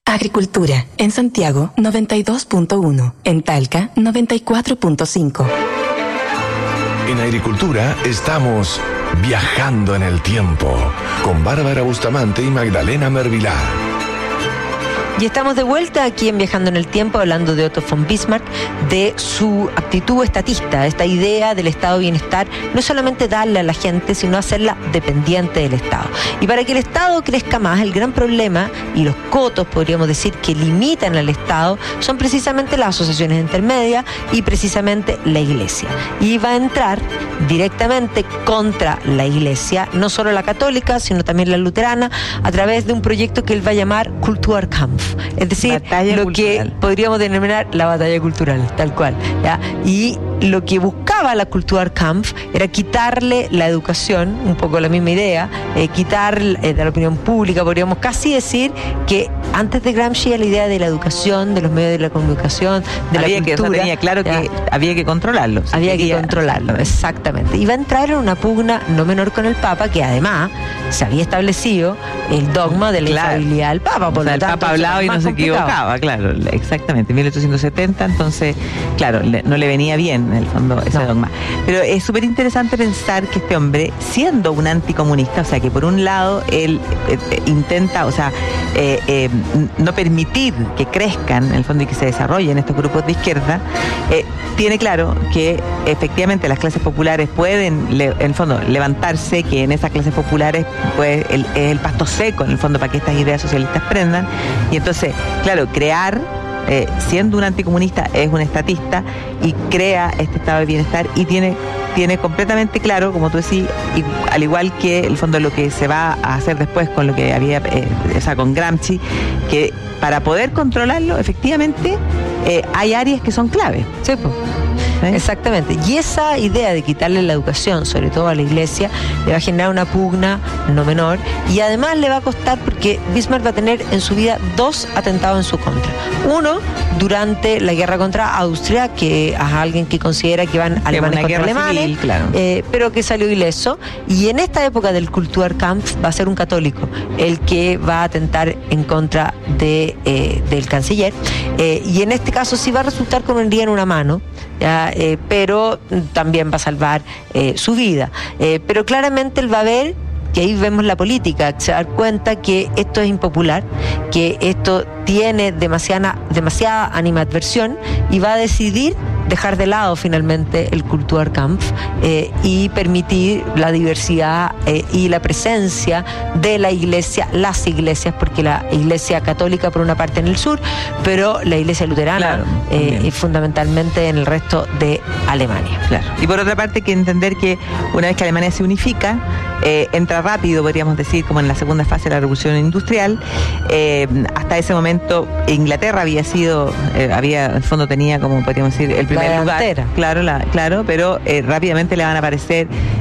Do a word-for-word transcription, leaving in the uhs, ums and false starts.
Agricultura. En Santiago, noventa y dos punto uno. En Talca, noventa y cuatro punto cinco. En Agricultura estamos viajando en el tiempo con Bárbara Bustamante y Magdalena Mervilá. Y estamos de vuelta aquí en Viajando en el Tiempo, hablando de Otto von Bismarck, de su actitud estatista, esta idea del estado de bienestar, no solamente darle a la gente, sino hacerla dependiente del Estado. Y para que el Estado crezca más, el gran problema, y los cotos, podríamos decir, que limitan al Estado, son precisamente las asociaciones intermedias y precisamente la Iglesia. Y va a entrar directamente contra la Iglesia, no solo la católica, sino también la luterana, a través de un proyecto que él va a llamar Kulturkampf. Es decir, batalla lo cultural. Que podríamos denominar la batalla cultural, tal cual, ¿ya? Y lo que buscaba la Kulturkampf era quitarle la educación, un poco la misma idea, eh, quitar eh, de la opinión pública, podríamos casi decir que antes de Gramsci la idea de la educación, de los medios de la comunicación, de había la que, cultura. O sea, tenía claro ¿ya? Que había que controlarlo. Si había quería, que controlarlo, exactamente. Y va a entrar en una pugna no menor con el Papa, que además se había establecido el dogma de la claro. infalibilidad del Papa. Por o sea, lo el tanto, Papa hablaba y no se complicado. equivocaba, claro, exactamente, en mil ochocientos setenta, entonces, claro, le, no le venía bien, en el fondo, ese no. dogma. Pero es súper interesante pensar que este hombre, siendo un anticomunista, o sea, que por un lado él eh, intenta, o sea, eh, eh, no permitir que crezcan, en el fondo, y que se desarrollen estos grupos de izquierda, eh, tiene claro que efectivamente las clases populares pueden, le, en el fondo, levantarse, que en esas clases populares pues el, es el pasto seco, en el fondo, para que estas ideas socialistas prendan, y entonces, claro, crear, eh, siendo un anticomunista, es un estatista y crea este estado de bienestar y tiene tiene completamente claro, como tú decís, y, al igual que el fondo lo que se va a hacer después con lo que había, eh, o sea, con Gramsci, que para poder controlarlo, efectivamente, eh, hay áreas que son clave. Sí, pues. ¿Eh? Exactamente. Y esa idea de quitarle la educación, sobre todo a la Iglesia, le va a generar una pugna no menor, y además le va a costar porque Bismarck va a tener en su vida dos atentados en su contra. Uno, durante la guerra contra Austria, que es alguien que considera que van alemanes contra alemanes, civil, claro. eh, pero que salió ileso. Y en esta época del Kulturkampf va a ser un católico el que va a atentar en contra de, eh, del canciller. Eh, y en este caso sí va a resultar con un herida en una mano, ¿ya? Eh, pero también va a salvar eh, su vida. Eh, pero claramente él va a ver, que ahí vemos la política, se da cuenta que esto es impopular, que esto tiene demasiada, demasiada animadversión, y va a decidir dejar de lado finalmente el Kulturkampf eh, y permitir la diversidad eh, y la presencia de la iglesia, las iglesias, porque la iglesia católica por una parte en el sur, pero la iglesia luterana claro, eh, y fundamentalmente en el resto de Alemania. Claro. Y por otra parte hay que entender que una vez que Alemania se unifica, eh, entra rápido, podríamos decir, como en la segunda fase de la revolución industrial. Eh, hasta ese momento Inglaterra había sido, eh, había, en el fondo tenía, como podríamos decir, el primer lugar, claro, la, claro, pero eh, rápidamente le van a aparecer